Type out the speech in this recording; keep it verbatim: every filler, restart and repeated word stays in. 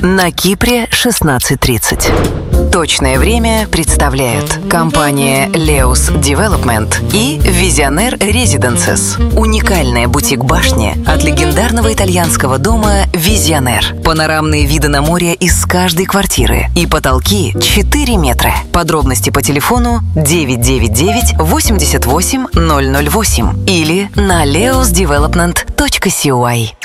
На Кипре шестнадцать тридцать. Точное время представляют компания Leos Development и Visionaire Residences. Уникальная бутик-башня от легендарного итальянского дома Visionaire. Панорамные виды на море из каждой квартиры и потолки четыре метра. Подробности по телефону девять девять девять восемьдесят восемь ноль ноль восемь или на leos development точка си ой.